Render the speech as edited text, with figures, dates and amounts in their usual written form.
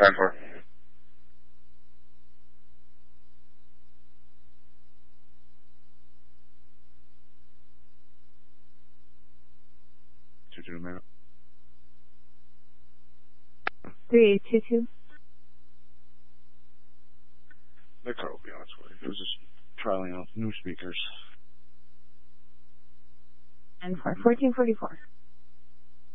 10-4. A minute. 3822. The car will be on its way. It was just trialing out new speakers. And for 1444.